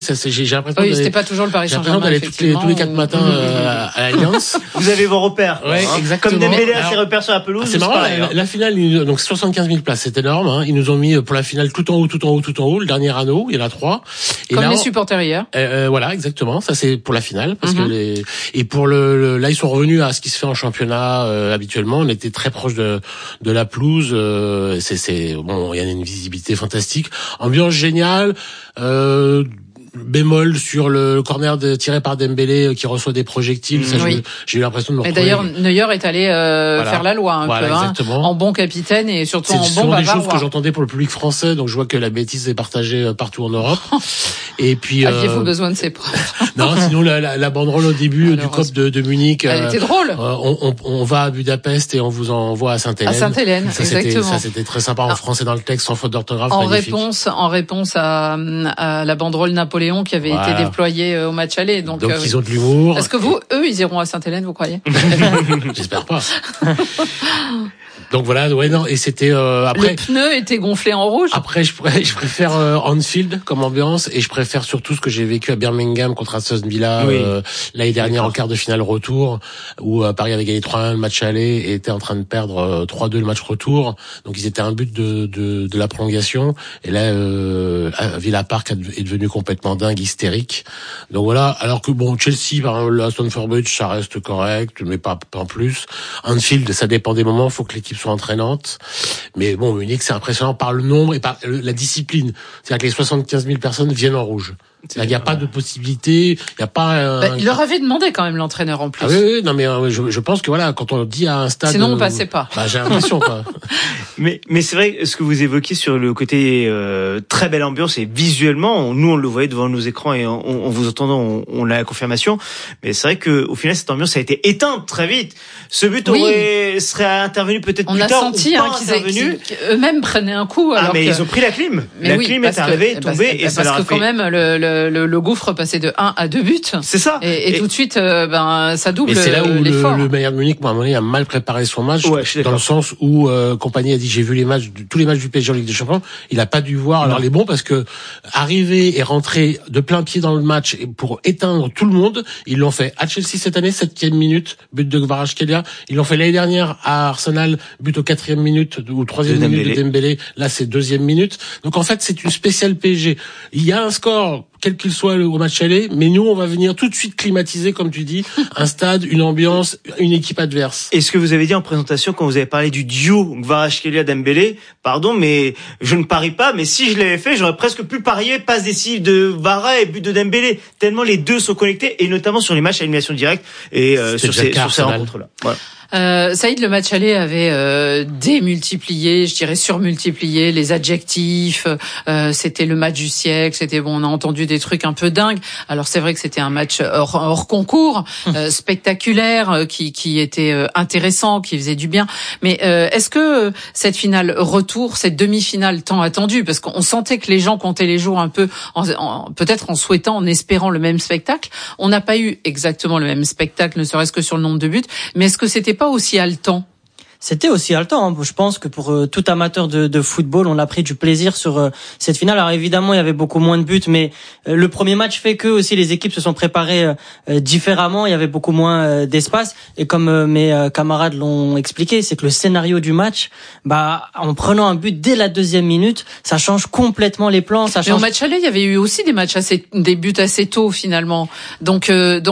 J'ai l'impression c'était pas toujours le Paris Saint-Germain. J'ai l'impression d'aller tous les 4 matins à l'Alliance. Vous avez vos repères. Ouais, exactement. Comme Dembélé a ses repères sur la pelouse. C'est marrant, la finale, donc 75 000 places, c'est énorme. Hein. Ils nous ont mis pour la finale tout en haut. Le dernier anneau, il y en a 3. Et comme là, les supporters hier. Voilà, exactement. Ça c'est pour la finale, parce que et pour là ils sont revenus à ce qui se fait en championnat habituellement. On était très proche de la pelouse. C'est bon, il y a une visibilité fantastique, ambiance géniale. Bémol sur le corner tiré par Dembélé qui reçoit des projectiles. Ça, j'ai eu l'impression de me retrouver. Et d'ailleurs, Neuer est allé faire la loi peu, en bon capitaine et surtout en bon bavard. C'est des choses que j'entendais pour le public français, donc je vois que la bêtise est partagée partout en Europe. Et puis aviez-vous besoin de ces preuves? Non, sinon la banderole au début du COP de Munich. Elle était drôle. On va à Budapest et on vous envoie à Sainte-Hélène. À Sainte-Hélène, exactement. Ça c'était très sympa en français dans le texte, sans faute d'orthographe. En réponse à la banderole Napoléon qui avait été déployée au match aller. Donc ils ont de l'humour. Est-ce que eux, ils iront à Sainte-Hélène, vous croyez? J'espère pas. Donc voilà, non, et c'était après. Le pneu était gonflé en rouge. Après, je préfère Anfield comme ambiance, et je préfère surtout ce que j'ai vécu à Birmingham contre Aston Villa l'année dernière en quart de finale retour, où Paris avait gagné 3-1 le match aller et était en train de perdre 3-2 le match retour. Donc ils étaient à un but de la prolongation, et là Villa Park est devenu complètement dingue, hystérique. Donc voilà, alors que Chelsea par exemple, à Stamford Bridge, ça reste correct, mais pas en plus. Anfield, ça dépend des moments, faut que l'équipe soit entraînante. Mais bon, Munich, c'est impressionnant par le nombre et par la discipline. C'est-à-dire que les 75 000 personnes viennent en rouge. Il n'y a pas de possibilité, il n'y a pas il leur avait demandé quand même, l'entraîneur, en plus. Ah oui, non mais je pense que voilà, quand on dit à un stade, sinon on passait pas. J'ai l'impression quoi. Mais c'est vrai, ce que vous évoquez sur le côté très belle ambiance, et visuellement, nous on le voyait devant nos écrans et en vous entendant, on a la confirmation. Mais c'est vrai que au final cette ambiance a été éteinte très vite. Ce but serait intervenu peut-être plus tard. On a senti qu'ils eux-mêmes prenaient un coup. Alors mais ils ont pris la clim. La clim est arrivée, tombée, et ça leur a fait. Parce que quand même le gouffre passait de 1 à 2 buts. C'est ça. Et tout de suite, ça double l'effort. Et c'est là où le Bayern Munich, à un moment donné, a mal préparé son match, dans le sens où Kompany a dit j'ai vu tous les matchs du PSG en Ligue des Champions. Il a pas dû voir alors les bons, parce que arriver et rentrer de plein pied dans le match pour éteindre tout le monde, ils l'ont fait à Chelsea cette année, 7e minute, but de Kvaratskhelia. Ils l'ont fait l'année dernière à Arsenal, but au 4e minute ou 3e minute de Dembélé. Là, c'est 2e minute. Donc en fait, c'est une spéciale PSG. Il y a un score, quel qu'il soit au match aller, mais nous, on va venir tout de suite climatiser, comme tu dis, un stade, une ambiance, une équipe adverse. Et ce que vous avez dit en présentation, quand vous avez parlé du duo Kvaratskhelia-Dembélé, pardon, mais je ne parie pas, mais si je l'avais fait, j'aurais presque pu parier passe décisive de Vara et but de Dembélé, tellement les deux sont connectés, et notamment sur les matchs à élimination directe et sur ces rencontres-là. Voilà. Saïd, le match aller avait démultiplié, je dirais surmultiplié les adjectifs. C'était le match du siècle. C'était on a entendu des trucs un peu dingues. Alors c'est vrai que c'était un match hors concours, spectaculaire, qui était intéressant, qui faisait du bien. Mais est-ce que cette finale retour, cette demi-finale tant attendue, parce qu'on sentait que les gens comptaient les jours un peu, peut-être en souhaitant, en espérant le même spectacle. On n'a pas eu exactement le même spectacle, ne serait-ce que sur le nombre de buts. Mais est-ce que c'était pas aussi haletant? C'était aussi haletant, hein. Je pense que pour tout amateur de football, on a pris du plaisir sur cette finale. Alors évidemment, il y avait beaucoup moins de buts, mais le premier match fait que aussi les équipes se sont préparées différemment. Il y avait beaucoup moins d'espace, et comme mes camarades l'ont expliqué, c'est que le scénario du match, en prenant un but dès la 2e minute, ça change complètement les plans. Mais au match aller, il y avait eu aussi des buts assez tôt finalement. Donc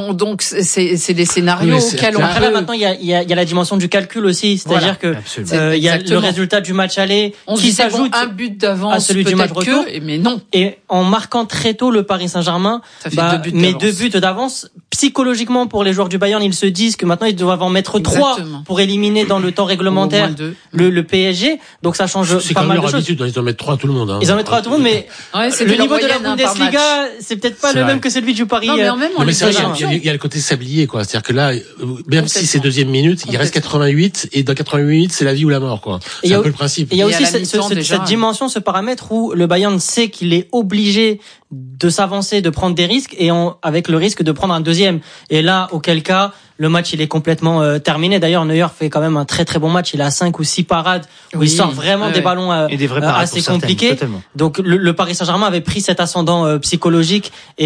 c'est des scénarios auxquels on. Après là maintenant, il y a la dimension du calcul aussi. C'est-à-dire que il y a le résultat du match aller qui s'ajoute un but d'avance à celui du match retour. Mais non. Et en marquant très tôt le Paris Saint-Germain, mais 2 buts d'avance, psychologiquement pour les joueurs du Bayern, ils se disent que maintenant ils doivent en mettre 3 pour éliminer dans le temps réglementaire le PSG. Donc ça change pas mal de choses. Ils en mettent 3 à tout le monde. Ils en mettent 3 à tout le monde, mais le niveau de la Bundesliga, c'est peut-être pas le même que celui du Paris. Non, mais c'est vrai, il y a le côté sablier, quoi. C'est-à-dire que là, même si c'est 2e minute, il reste 88, et dans 88 minutes, c'est la vie ou la mort, quoi. C'est un peu le principe. Il y a aussi cette dimension, ce paramètre où le Bayern sait qu'il est obligé de s'avancer, de prendre des risques, et avec le risque de prendre un deuxième. Et là, auquel cas, le match il est complètement terminé. D'ailleurs, Neuer fait quand même un très très bon match. Il a 5 ou 6 parades où il sort vraiment des ballons assez compliqués. Donc le Paris Saint-Germain avait pris cet ascendant psychologique.